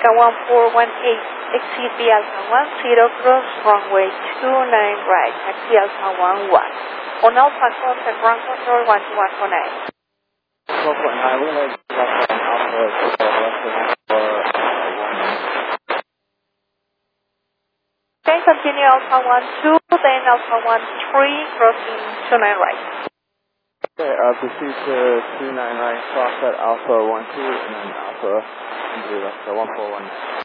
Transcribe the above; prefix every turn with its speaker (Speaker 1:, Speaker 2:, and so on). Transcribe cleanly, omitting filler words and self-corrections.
Speaker 1: Alaska 1418, exit the Alpha 10, cross runway 29 right, taxi Alpha 11. On Alpha, contact ground control 12149.
Speaker 2: 12.9, we're going to left on Alpha, for 1.
Speaker 1: Then continue Alpha 12, then Alpha 13, crossing 29 right.
Speaker 2: Okay, proceed to 29 right, cross at Alpha 12, and then Alpha 141.